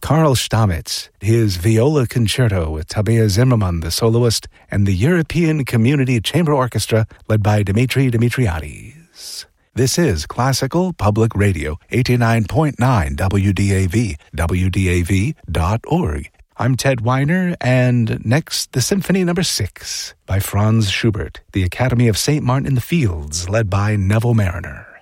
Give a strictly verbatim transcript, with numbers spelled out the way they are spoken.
Karl Stamitz, his Viola Concerto with Tabea Zimmermann, the soloist, and the European Community Chamber Orchestra led by Dimitri Dimitriadis. This is Classical Public Radio, eighty-nine point nine W D A V, W D A V dot org. I'm Ted Weiner, and next, the Symphony Number Six by Franz Schubert, the Academy of Saint Martin in the Fields, led by Neville Mariner.